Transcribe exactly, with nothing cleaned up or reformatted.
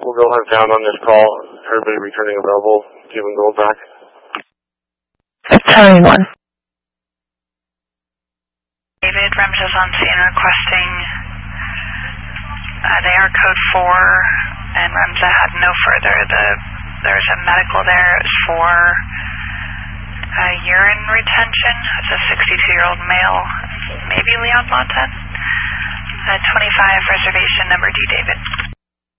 We'll go hunt down on this call. Everybody returning available. Given gold back. Tony one. David, Remges on scene requesting. Uh, they are code four, and Remza had no further. The there's a medical there for uh, urine retention. It's a sixty-two-year-old male, maybe Leon Montan. Uh, twenty-five reservation number D, David.